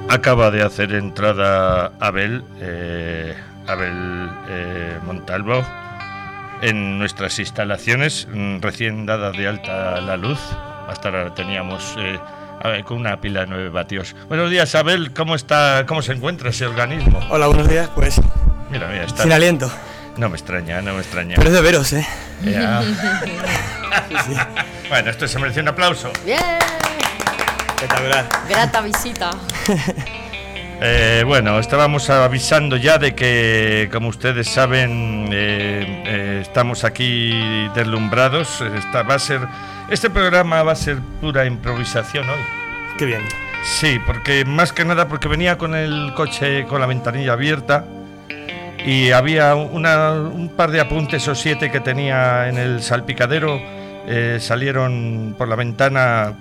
Acaba de hacer entrada Abel Montalvo en nuestras instalaciones, recién dada de alta la luz. Hasta ahora teníamos con una pila de 9 vatios. Buenos días, Abel, ¿cómo está? ¿Cómo se encuentra ese organismo? Hola, buenos días, pues mira, está sin aliento. No me extraña. Pero es de veros, Ya. Sí. Bueno, esto se merece un aplauso. ¡Bien! Espectacular. Grata visita. Bueno, estábamos avisando ya de que, como ustedes saben, estamos aquí deslumbrados. Este programa va a ser pura improvisación hoy. Qué bien. Sí, porque más que nada porque venía con el coche con la ventanilla abierta y había un par de apuntes o 7 que tenía en el salpicadero. Salieron por la ventana,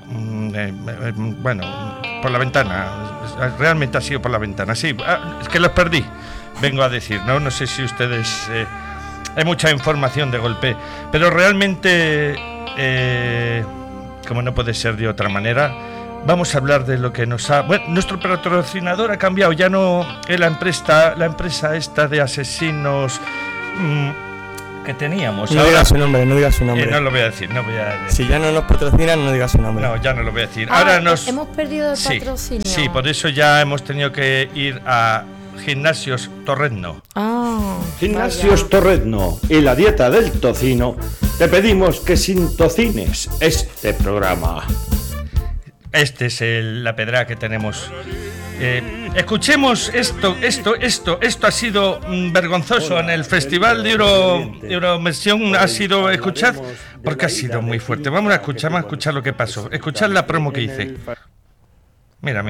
por la ventana, realmente ha sido por la ventana, sí, es que los perdí, vengo a decir, no sé si ustedes, hay mucha información de golpe, pero realmente, como no puede ser de otra manera, vamos a hablar de lo que nuestro patrocinador ha cambiado, ya no es la empresa esta de asesinos que teníamos. No digas su nombre, no digas su nombre. No lo voy a decir, Si ya no nos patrocinan, no digas su nombre. No, ya no lo voy a decir. Hemos perdido el patrocinio. Sí, por eso ya hemos tenido que ir a Gimnasios Torrezno. Gimnasios Torrezno y la dieta del tocino. Te pedimos que sintocines este programa. Este es la pedra que tenemos. Escuchemos esto ha sido vergonzoso en el Festival de Eurovisión, ha sido, escuchad, porque ha sido muy fuerte. Vamos a escuchar lo que pasó, escuchad la promo que hice. Mira.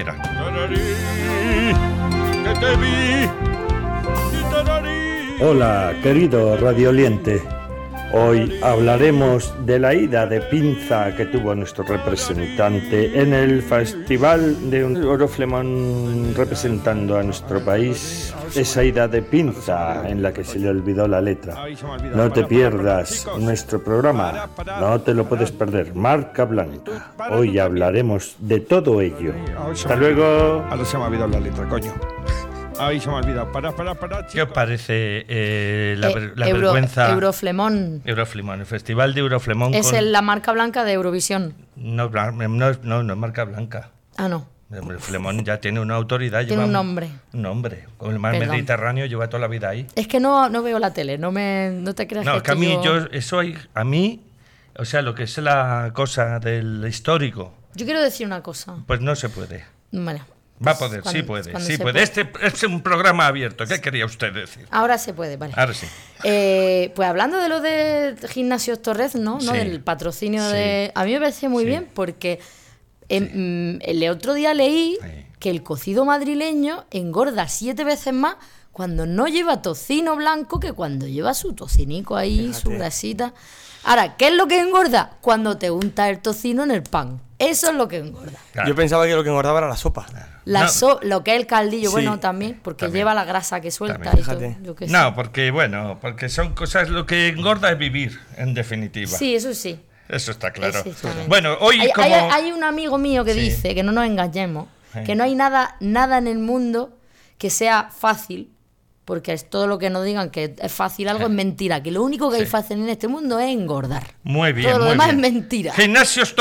Hola, querido radioliente. Hoy hablaremos de la ida de pinza que tuvo nuestro representante en el Festival de Euroflemón representando a nuestro país. Esa ida de pinza en la que se le olvidó la letra. No te pierdas nuestro programa, no te lo puedes perder. Marca Blanca. Hoy hablaremos de todo ello. Hasta luego. Ahora se me ha olvidado la letra, coño. Ay, se me ha olvidado. Para. ¿Qué os parece la vergüenza? Euroflemón, el Festival de Euroflemón. Es la marca blanca de Eurovisión. No es marca blanca. Ah, no. El Flemón ya tiene una autoridad. Tiene un nombre. Un nombre. Con el mar Mediterráneo lleva toda la vida ahí. Es que no veo la tele, no te creas. No, que a mí, o sea, lo que es la cosa del histórico. Yo quiero decir una cosa. Pues no se puede. Bueno. Va a poder, sí puede. Este es un programa abierto. ¿Qué quería usted decir? Ahora se puede, vale. Ahora sí. Pues hablando de lo de Gimnasios Torrezno, ¿no? Del patrocinio de... A mí me parece muy bien porque el otro día leí que el cocido madrileño engorda 7 veces más cuando no lleva tocino blanco que cuando lleva su tocinico ahí, fíjate, su grasita. Ahora, ¿qué es lo que engorda? Cuando te untas el tocino en el pan. Eso es lo que engorda. Claro. Yo pensaba que lo que engordaba era la sopa. Lo que es el caldillo, también, porque lleva la grasa que suelta. Porque son cosas, lo que engorda es vivir, en definitiva. Sí, eso sí. Eso está claro. Bueno, hoy hay un amigo mío que dice, que no nos engañemos, que no hay nada en el mundo que sea fácil, porque es todo lo que nos digan que es fácil algo es mentira, que lo único que hay fácil en este mundo es engordar. Muy bien, todo lo demás es mentira. Gimnasios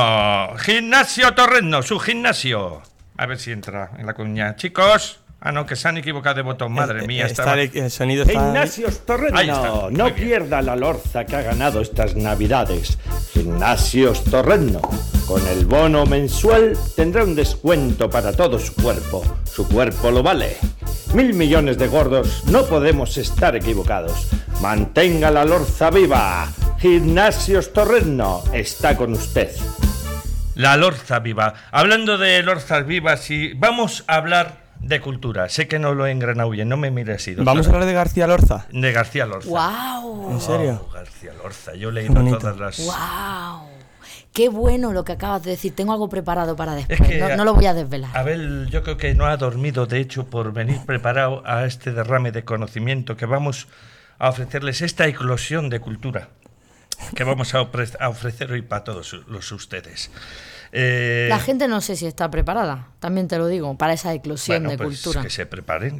Torrezno, su gimnasio. A ver si entra en la cuña. Chicos, que se han equivocado de botón, madre mía. El sonido está... Gimnasios Torrezno, no pierda la lorza que ha ganado estas navidades. Gimnasios Torrezno, con el bono mensual tendrá un descuento para todo su cuerpo. Su cuerpo lo vale. 1.000 millones de gordos, no podemos estar equivocados. Mantenga la lorza viva. Gimnasios Torrezno está con usted. La lorza viva. Hablando de lorzas vivas, vamos a hablar de cultura. Sé que no lo he engranado bien, no me mires así. ¿Vamos a hablar de García Lorza? De García Lorza. ¡Wow! ¿En serio? García Lorza, yo he leído todas las... ¡Wow! Qué bueno lo que acabas de decir. Tengo algo preparado para después. No lo voy a desvelar. Abel, yo creo que no ha dormido, de hecho, por venir preparado a este derrame de conocimiento que vamos a ofrecerles, esta eclosión de cultura que vamos a ofrecer hoy para todos ustedes. La gente no sé si está preparada, también te lo digo, para esa eclosión de cultura. Que se preparen.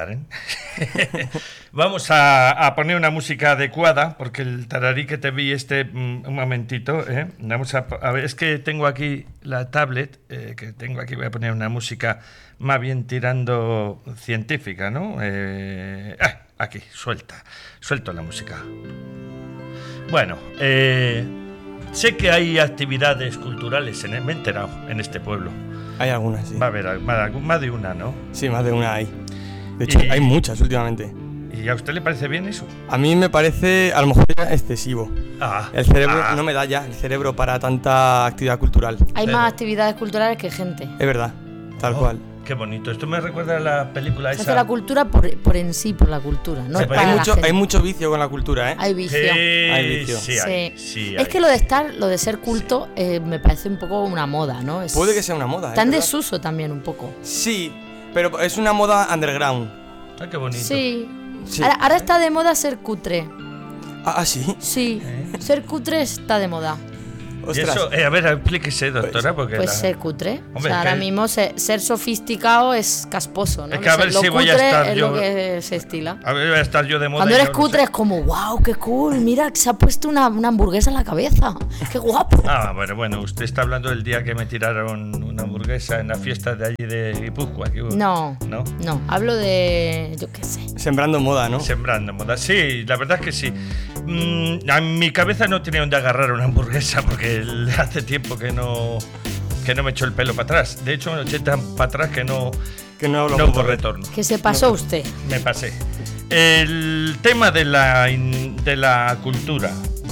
Vamos a poner una música adecuada, porque el tararí que te vi un momentito, vamos a ver, es que tengo aquí la tablet, que tengo aquí, voy a poner una música más bien tirando científica, ¿no? Aquí, suelto la música. Bueno, sé que hay actividades culturales, me he enterado, en este pueblo. Hay algunas, sí. Va a haber más de una, ¿no? Sí, más de una hay. De hecho, hay muchas últimamente. ¿Y a usted le parece bien eso? A mí me parece, a lo mejor, excesivo. El cerebro no me da ya, el cerebro para tanta actividad cultural. Hay más actividades culturales que gente. Es verdad, tal cual. Qué bonito. Esto me recuerda a la película esa. Se hace la cultura por en sí, por la cultura. No es para hay mucho vicio con la cultura, ¿eh? Hay vicio. Hay vicio. Sí. Es que lo de ser culto, me parece un poco una moda, ¿no? Puede que sea una moda. Está en desuso también un poco. Sí, pero es una moda underground. Ah, qué bonito. Sí. Ahora está de moda ser cutre. ¿Sí? Sí. Ser cutre está de moda. Y eso, a ver, explíquese, doctora, porque... Pues ser cutre. Hombre, ahora mismo ser sofisticado es casposo, ¿no? Es que a ver si voy a estar es yo... lo que se estila. A ver, voy a estar yo de moda. Cuando eres cutre es como, wow, qué cool, mira, se ha puesto una hamburguesa en la cabeza. Qué guapo. Bueno, usted está hablando del día que me tiraron una hamburguesa en la fiesta de allí de Guipúzcoa. No, hablo de, yo qué sé. Sembrando moda, ¿no? Sembrando moda, sí, la verdad es que sí. A mi cabeza no tenía donde agarrar una hamburguesa porque hace tiempo que no me echó el pelo para atrás. De hecho, me lo eché tan para atrás que no hubo retorno. Que se pasó usted. Me pasé. El tema de la cultura,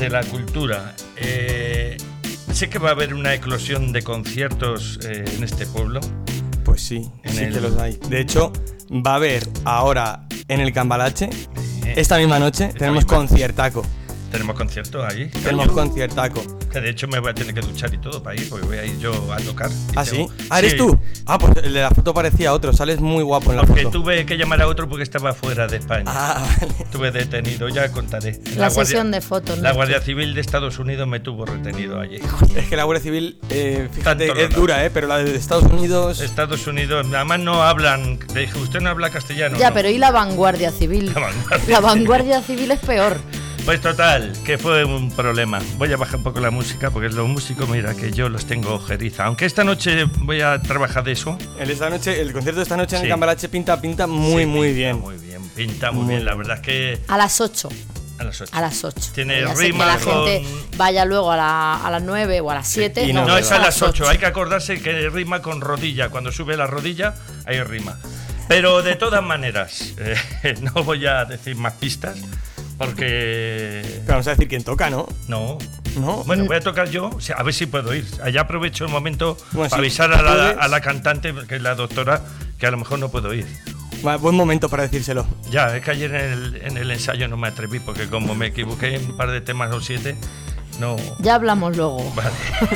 sé que va a haber una eclosión de conciertos en este pueblo. Pues sí, que los hay. De hecho, va a haber ahora en el Cambalache, esta misma noche, tenemos conciertaco. ¿Tenemos concierto allí? Tenemos conciertaco. Que de hecho me voy a tener que duchar y todo para ir, porque voy a ir yo a tocar. ¿Sí? ¿Eres tú? Pues el de la foto parecía otro, sales muy guapo en la foto. Porque tuve que llamar a otro porque estaba fuera de España. Vale. Estuve detenido, ya contaré. La sesión de fotos, ¿no? La Guardia Civil de Estados Unidos me tuvo retenido allí. Es que la Guardia Civil, fíjate, es dura, pero la de Estados Unidos... Estados Unidos, además no hablan... Le dije, usted no habla castellano. Ya, ¿no? Pero ¿y la Vanguardia Civil? La Vanguardia Civil es peor. Pues total, que fue un problema. Voy a bajar un poco la música porque los músicos, mira, que yo los tengo ojeriza. Aunque esta noche voy a trabajar de eso. El concierto de esta noche en el Cambalache pinta muy bien. Muy bien, pinta muy bien. La verdad es que... A las 8. A las 8. Tiene rima. Que la gente vaya luego a las 9 o a las 7. Sí. No, es a las 8. Hay que acordarse que rima con rodilla. Cuando sube la rodilla, hay rima. Pero de todas maneras, no voy a decir más pistas. Porque... Pero vamos a decir quién toca, ¿no? No. Bueno, voy a tocar yo, a ver si puedo ir. Allá aprovecho el momento para avisar a la cantante, que es la doctora, que a lo mejor no puedo ir. Buen momento para decírselo. Ya, es que ayer en el ensayo no me atreví, porque como me equivoqué en un par de temas o 7, no... Ya hablamos luego. Vale.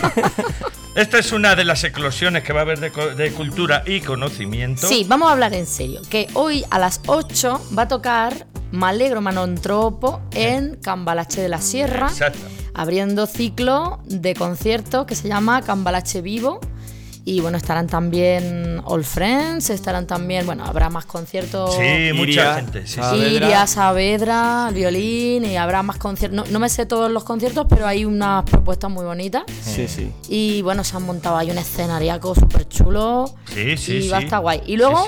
Esta es una de las eclosiones que va a haber de cultura y conocimiento. Sí, vamos a hablar en serio. Que hoy a las 8 va a tocar M'Alegro Manontropo en Cambalache de la Sierra. Exacto. Abriendo ciclo de conciertos que se llama Cambalache Vivo. Y bueno, estarán también All Friends, estarán también, bueno, habrá más conciertos. Sí, mucha gente. Sí. Iria Saavedra, el violín, y habrá más conciertos. No me sé todos los conciertos, pero hay unas propuestas muy bonitas. Sí. Y bueno, se han montado ahí un escenariaco súper chulo. Sí. Y va a estar guay. Y luego...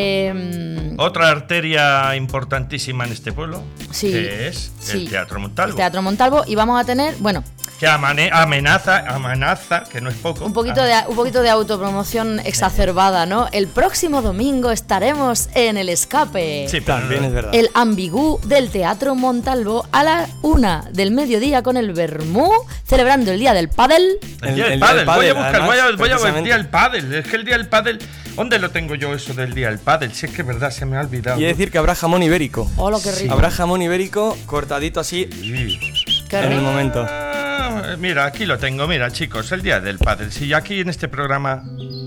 otra arteria importantísima en este pueblo, que es el Teatro Montalvo. El Teatro Montalvo, y vamos a tener, bueno... Que amenaza, que no es poco. Un poquito de autopromoción exacerbada, ¿no? El próximo domingo estaremos en el Escape. Sí, también es verdad. El Ambigú del Teatro Montalvo a la 1 del mediodía con el vermú, celebrando el Día del Pádel. El Día del Pádel. Voy a ver el Día del Pádel. Es que el Día del Pádel... ¿Dónde lo tengo yo eso del Día del Pádel? Si es que es verdad, se me ha olvidado. Y decir que habrá jamón ibérico. ¡Hola, qué rico! Habrá jamón ibérico cortadito así. Qué en el momento. Mira, aquí lo tengo, mira chicos, el Día del Pádel. Si aquí en este programa...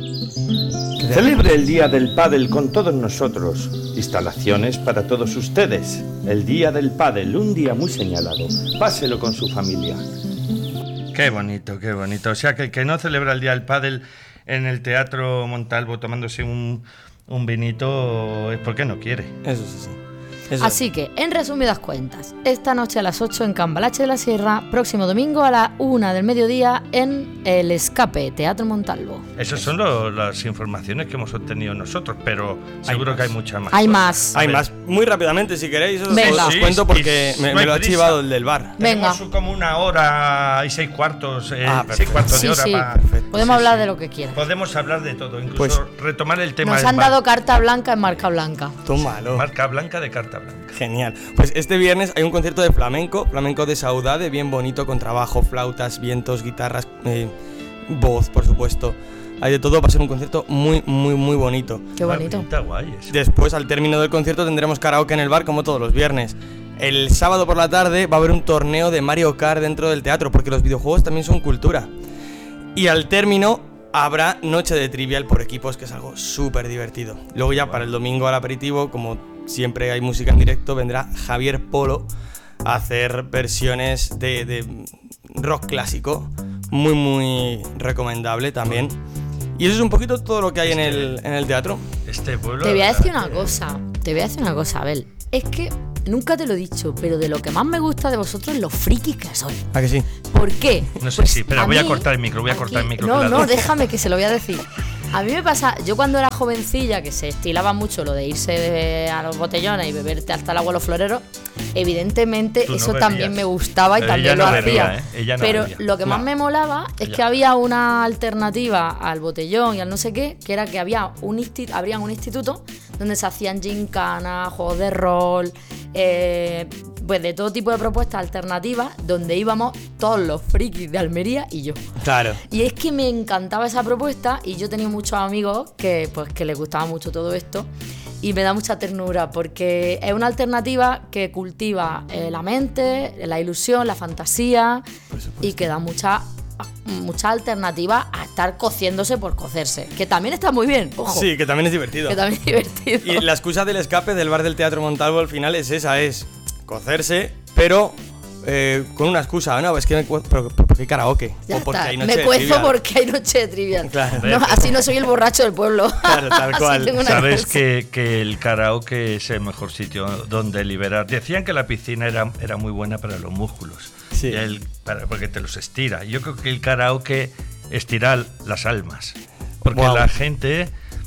Celebre el Día del Pádel con todos nosotros. Instalaciones para todos ustedes. El Día del Pádel, un día muy señalado. Páselo con su familia. Qué bonito, qué bonito. O sea, que el que no celebra el Día del Pádel en el Teatro Montalvo tomándose un vinito es porque no quiere. Eso sí. Así que, en resumidas cuentas, esta noche a las 8 en Cambalache de la Sierra, próximo domingo a la 1 del mediodía en El Escape, Teatro Montalvo. Esas son las informaciones que hemos obtenido nosotros, pero seguro que hay muchas más. Hay más. Hay más. Muy rápidamente, si queréis, os cuento porque me lo ha chivado el del bar. Venga. Tenemos como 1 hora y 6 cuartos, 6 cuartos de hora. Sí. Podemos hablar de lo que quieras. Podemos hablar de todo, incluso retomar el tema. Nos han dado carta blanca en marca blanca. Tómalo. Marca blanca de carta blanca. Genial. Pues este viernes hay un concierto de flamenco de Saudade, bien bonito, con trabajo, flautas, vientos, guitarras, voz, por supuesto. Hay de todo, va a ser un concierto muy, muy, muy bonito. Qué bonito. Está guay eso. Después, al término del concierto, tendremos karaoke en el bar, como todos los viernes. El sábado por la tarde va a haber un torneo de Mario Kart dentro del teatro, porque los videojuegos también son cultura. Y al término habrá noche de trivial por equipos, que es algo súper divertido. Luego ya para el domingo al aperitivo, como siempre hay música en directo, vendrá Javier Polo a hacer versiones de rock clásico, muy muy recomendable también. Y eso es un poquito todo lo que hay en el teatro. Este pueblo. Te voy a decir una cosa, Abel. Es que nunca te lo he dicho, pero de lo que más me gusta de vosotros es los frikis que sois. ¿A que sí? ¿Por qué? No sé si, pero voy a cortar el micro, No, déjame que se lo voy a decir. A mí me pasa, yo cuando era jovencilla, que se estilaba mucho lo de irse a los botellones y beberte hasta el agua a los floreros, evidentemente eso también me gustaba y también lo hacía. Pero lo que más me molaba es que había una alternativa al botellón y al no sé qué, que era que abrían un instituto donde se hacían gincanas, juegos de rol, pues de todo tipo de propuestas alternativas, donde íbamos todos los frikis de Almería y yo. Claro. Y es que me encantaba esa propuesta y yo tenía muchos amigos que les gustaba mucho todo esto y me da mucha ternura porque es una alternativa que cultiva la mente, la ilusión, la fantasía y que da mucha alternativa a estar cociéndose por cocerse, que también está muy bien, ojo. Sí, que también es divertido. Y la excusa del escape del bar del Teatro Montalvo al final es esa, es cocerse, pero con una excusa, no, es que porque hay karaoke. Ya o porque está. hay noche Me cuezo porque hay noche de trivial. Claro. No, así no soy el borracho del pueblo. Claro, tal cual. Sabes que el karaoke es el mejor sitio donde liberar. Decían que la piscina era muy buena para los músculos. Sí. Porque te los estira. Yo creo que el karaoke estira las almas. Porque la gente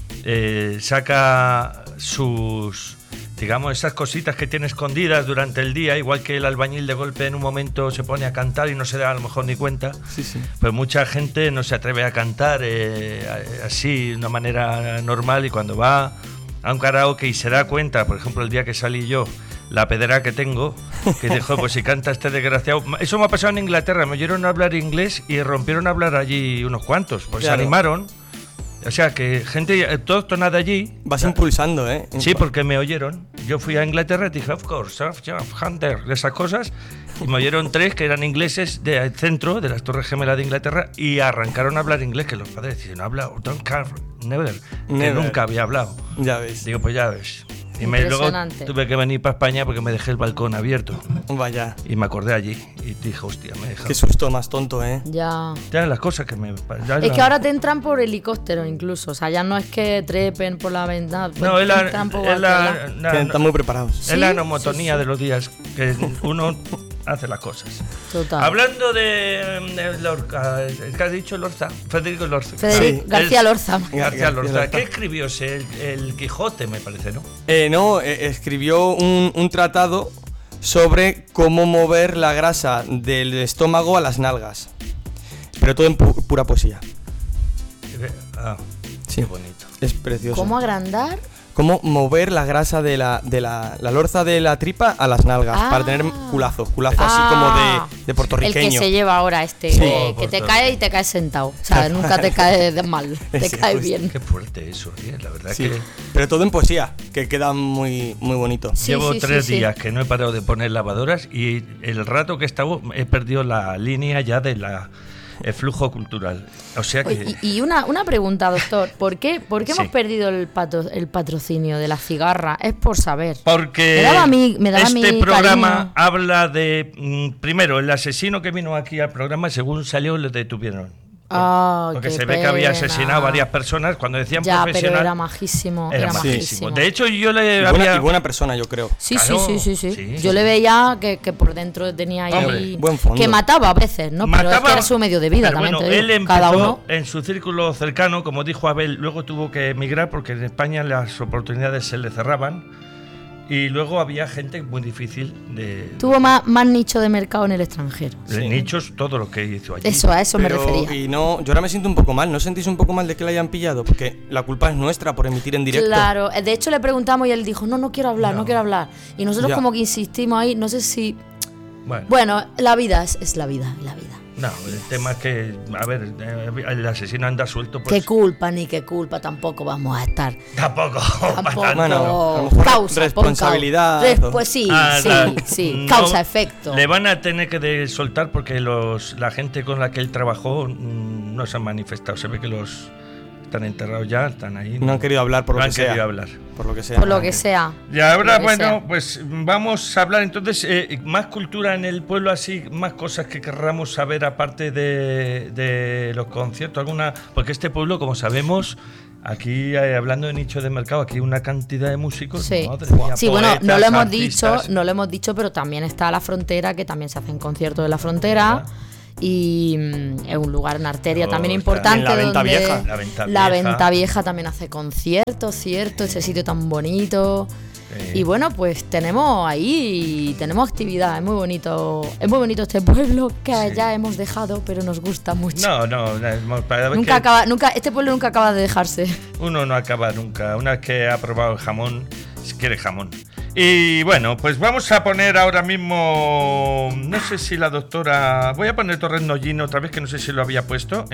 saca sus, digamos, esas cositas que tiene escondidas durante el día, igual que el albañil de golpe en un momento se pone a cantar y no se da a lo mejor ni cuenta. Sí. Pues mucha gente no se atreve a cantar así de una manera normal, y cuando va a un karaoke y se da cuenta, por ejemplo el día que salí yo, la pedra que tengo, que dijo, pues si canta este desgraciado. Eso me ha pasado en Inglaterra, me oyeron hablar inglés y rompieron a hablar allí unos cuantos, pues claro. Se animaron. O sea, que gente autóctona de vas impulsando, ¿eh? Sí, porque me oyeron. Yo fui a Inglaterra y dije, of course, Hunter, esas cosas. Y me oyeron 3 que eran ingleses del centro, de las Torres Gemelas de Inglaterra, y arrancaron a hablar inglés, que los padres decían, no habla, don't care, never, que nunca había hablado. Ya ves. Digo, pues ya ves. Y luego tuve que venir para España porque me dejé el balcón abierto. Vaya. Y me acordé allí y dije, hostia, me he dejado. Qué susto más tonto, ¿eh? Ya. Ya las cosas que me... Es que ahora te entran por helicóptero incluso. O sea, ya no es que trepen por la ventana. Pues no, están muy preparados. Es la monotonía de los días que uno hace las cosas. Total. Hablando de Lorca, ¿qué has dicho Lorca? Federico Lorca. García Lorca. García Lorca. ¿Qué escribió ese? El Quijote, me parece, ¿no? Escribió un tratado sobre cómo mover la grasa del estómago a las nalgas. Pero todo en pura poesía. Sí. Qué bonito. Es precioso. ¿Cómo agrandar? Cómo mover la grasa de la lorza de la tripa a las nalgas para tener culazo así como de puertorriqueño. El que se lleva ahora Sí. que te cae y te caes sentado. O sea, nunca te caes mal, te caes bien. Qué fuerte eso, la verdad sí. que... Pero todo en poesía, que queda muy, muy bonito. Sí, Llevo 3 días que no he parado de poner lavadoras y el rato que he estado he perdido la línea ya de la el flujo cultural. O sea que... Y una pregunta, doctor. ¿Por qué hemos perdido el patrocinio de la cigarra? Es por saber. Porque me daba este mi programa cariño. habla de... primero, el asesino que vino aquí al programa, según salió, le detuvieron. Porque se ve que había asesinado a varias personas. Cuando decían ya, profesional... pero era majísimo. Era majísimo. De hecho, yo le y buena persona, yo creo. Sí, claro, sí. Yo le veía que por dentro tenía ahí... buen fondo. Que mataba a veces, ¿no? Pero es que era su medio de vida, pero también bueno, te digo. él empezó Cada uno... en su círculo cercano, como dijo Abel, luego tuvo que emigrar porque en España las oportunidades se le cerraban. Y luego había gente muy difícil de... Tuvo más nicho de mercado en el extranjero. De nichos, todo lo que hizo allí. A eso me refería. Y no, yo ahora me siento un poco mal. ¿No sentís un poco mal de que la hayan pillado? Porque la culpa es nuestra por emitir en directo. Claro, de hecho le preguntamos y él dijo, no quiero hablar, no quiero hablar. Y nosotros como que insistimos ahí, no sé si... Bueno, la vida es la vida. No, el tema es que, a ver, el asesino anda suelto. Pues... Qué culpa, ni qué culpa, tampoco vamos a estar. Tampoco. Bueno, a lo mejor causa, responsabilidad. Pues sí, no, causa-efecto. Le van a tener que soltar porque la gente con la que él trabajó no se han manifestado. Se ve que los están enterrados ya, están ahí. No han querido hablar por lo que sea. No han querido hablar. Por lo que sea. Por lo que sea. Y ahora, pues vamos a hablar entonces más cultura en el pueblo, así, más cosas que querramos saber aparte de los conciertos. Porque este pueblo, como sabemos, aquí hablando de nicho de mercado, aquí hay una cantidad de músicos. Sí, Madre mía, sí, bueno, poetas, no lo hemos dicho, pero también está la frontera, que también se hacen conciertos en la frontera. ¿Verdad? Y es un lugar, una arteria también importante. En la Venta donde Vieja. La Venta Vieja también hace conciertos, ¿cierto? Ese sitio tan bonito. Y bueno, pues tenemos actividad. Es muy bonito este pueblo que ya hemos dejado, pero nos gusta mucho. Este pueblo nunca acaba de dejarse. Uno no acaba nunca. Una vez que ha probado el jamón, quiere jamón. Y bueno, pues vamos a poner ahora mismo, no sé si la doctora... Voy a poner Torrezno Gino otra vez, que no sé si lo había puesto,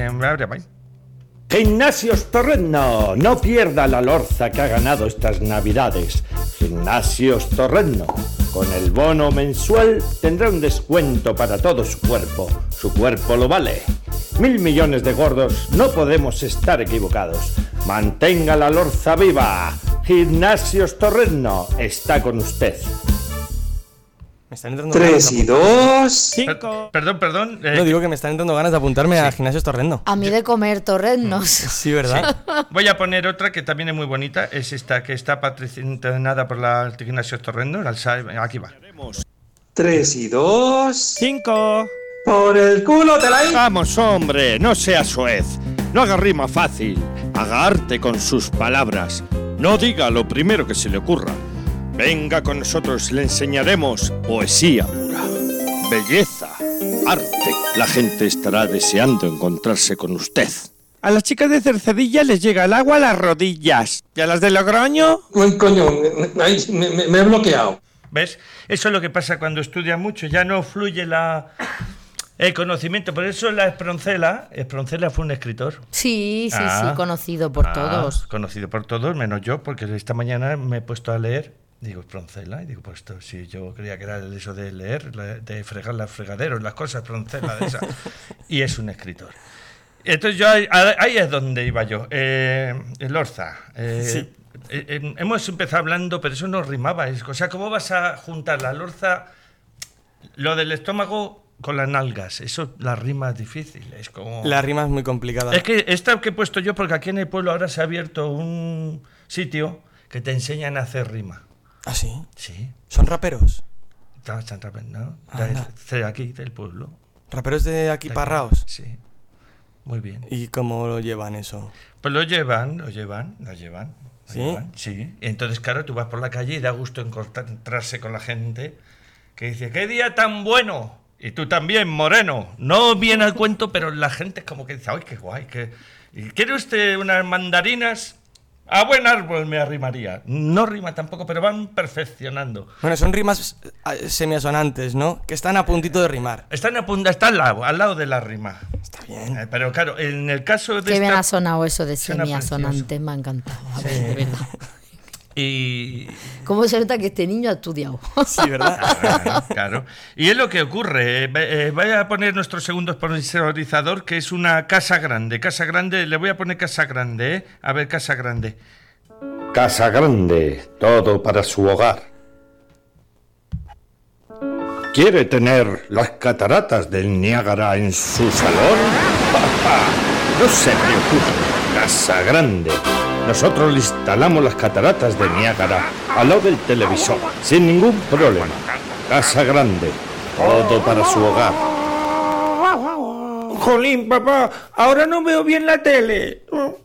Gimnasios Torrezno, no pierda la lorza que ha ganado estas navidades. Gimnasios Torrezno, con el bono mensual tendrá un descuento para todo su cuerpo lo vale. 1.000 millones de gordos, no podemos estar equivocados. Mantenga la lorza viva. Gimnasios Torrezno está con usted. Me están entrando 3 y 2, 5. Perdón. No, digo que me están entrando ganas de apuntarme a Gimnasios Torrezno. A mí de comer torreznos. Sí, ¿verdad? Sí. Voy a poner otra que también es muy bonita. Es esta que está patrocinada por la Gimnasios Torrezno. Aquí va. 3 y 2, 5. Por el culo te la hice. Vamos, hombre, no sea soez. No haga rima fácil. Haga arte con sus palabras. No diga lo primero que se le ocurra. Venga con nosotros, le enseñaremos poesía pura, belleza, arte. La gente estará deseando encontrarse con usted. A las chicas de Cercedilla les llega el agua a las rodillas. ¿Y a las de Logroño? Coño, me he bloqueado. ¿Ves? Eso es lo que pasa cuando estudias mucho. Ya no fluye el conocimiento. Por eso la Esproncela fue un escritor. Sí, conocido por todos. Conocido por todos, menos yo, porque esta mañana me he puesto a leer. Digo, Esproncela, y digo, pues esto, si yo creía que era eso de leer, de fregar los fregaderos, las cosas, Esproncela de esa. Y es un escritor. Entonces yo ahí es donde iba yo. Lorza. Sí. Hemos empezado hablando, pero eso no rimaba. O sea, ¿cómo vas a juntar la lorza, lo del estómago, con las nalgas? Eso, la rima es difícil. Es como... La rima es muy complicada. Es que esta que he puesto yo, porque aquí en el pueblo ahora se ha abierto un sitio que te enseñan a hacer rima. ¿Ah, sí? Sí. ¿Son raperos? Están raperos, ¿no? De aquí, del pueblo. ¿Raperos de aquí Parraos? Sí. Muy bien. ¿Y cómo lo llevan eso? Pues lo llevan. ¿Sí? Sí. Y entonces, claro, tú vas por la calle y da gusto encontrarse con la gente que dice, ¡qué día tan bueno! Y tú también, moreno. No viene al cuento, pero la gente es como que dice, ¡ay, qué guay! ¿Quiere usted unas mandarinas? A buen árbol me arrimaría. No rima tampoco, pero van perfeccionando. Bueno, son rimas semiasonantes, ¿no? Que están a puntito de rimar. Está al lado de la rima. Está bien. Pero claro, en el caso de Qué bien ha sonado eso de semiasonante, me ha encantado. A ver, de verdad. Y... ¿Cómo se nota que este niño ha estudiado? Sí, ¿verdad? Claro. Y es lo que ocurre. Voy a poner nuestro segundo sponsorizador, que es una Casa Grande. Casa Grande, le voy a poner Casa Grande, ¿eh? A ver, Casa Grande. Casa Grande, todo para su hogar. ¿Quiere tener las cataratas del Niágara en su salón? No se preocupe, Casa Grande. Nosotros le instalamos las cataratas de Niágara al lado del televisor, sin ningún problema. Casa Grande, todo para su hogar. Jolín, papá, ahora no veo bien la tele.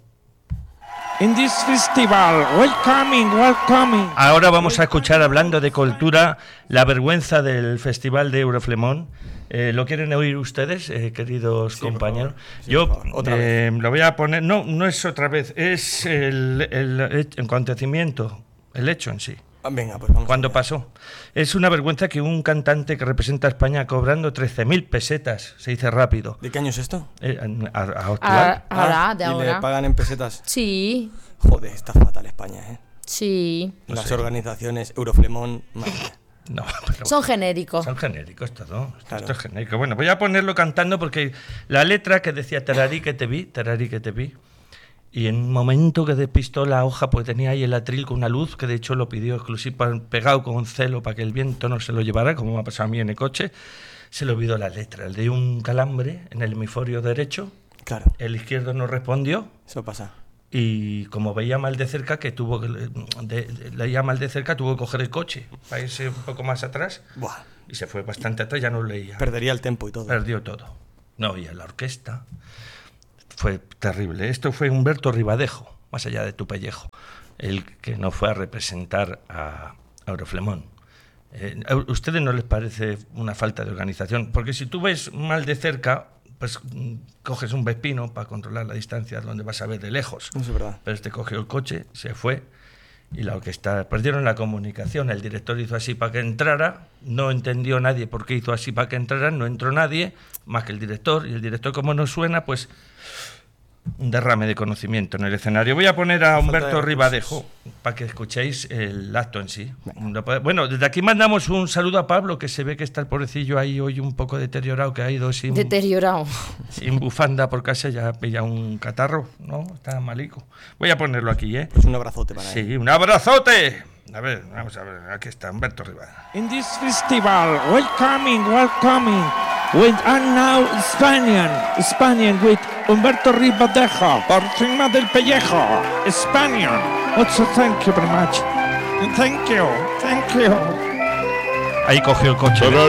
In this festival, welcoming. Ahora vamos a escuchar, hablando de cultura, la vergüenza del Festival de Euroflemón. ¿Lo quieren oír ustedes, queridos compañeros? Sí, yo otra vez. lo voy a poner, no es otra vez, es el acontecimiento, el hecho en sí. Venga, pues vamos. Cuando allá. pasó. Es una vergüenza que un cantante que representa a España cobrando 13.000 pesetas, se dice rápido. ¿De qué año es esto? Actual. Ahora, de ¿Y le ahora. pagan en pesetas? Sí, Joder, está fatal España, ¿eh? sí. No Las sé. organizaciones Euroflemón, madre mía. No, pero Son genéricos. son genéricos todo. Claro. Esto es genérico. Bueno, voy a ponerlo cantando porque la letra que decía tararí que te vi. Y en un momento que despistó la hoja, pues tenía ahí el atril con una luz, que de hecho lo pidió exclusivo, pegado con celo para que el viento no se lo llevara, como me ha pasado a mí en el coche, se le olvidó la letra. Le dio un calambre en el hemisferio derecho, Claro, el izquierdo no respondió, eso pasa. y como veía mal de cerca, leía mal de cerca, tuvo que coger el coche para irse un poco más atrás, Buah, y se fue bastante atrás, ya no leía. perdería el tempo y todo. Perdió todo. No oía la orquesta. Fue terrible. Esto fue Humberto Ribadejo, más allá de tu pellejo, el que no fue a representar a Euroflemón. ¿A ustedes no les parece una falta de organización? Porque si tú ves mal de cerca, pues coges un vespino para controlar la distancia donde vas a ver de lejos. Eso es verdad. Pero este cogió el coche, se fue, y la orquesta perdieron la comunicación. El director hizo así para que entrara, no entendió nadie por qué hizo así para que entrara, no entró nadie más que el director, y el director, como no suena, pues un derrame de conocimiento en el escenario. Voy a poner a Humberto Ribadejo para que escuchéis el acto en sí. Bueno, desde aquí mandamos un saludo a Pablo, que se ve que está el pobrecillo ahí hoy un poco deteriorado, que ha ido sin bufanda por casa, ya ha pillado un catarro, ¿no? Está malico. Voy a ponerlo aquí, ¿eh? Pues un abrazote para él. Sí, un abrazote. A ver, vamos a ver, aquí está Humberto Ribadejo. In this festival, welcoming. With and now Spanian with Humberto Ribadejo, por encima del pellejo, Spanian. Also, thank you very much. Thank you. Ahí cogió el coche.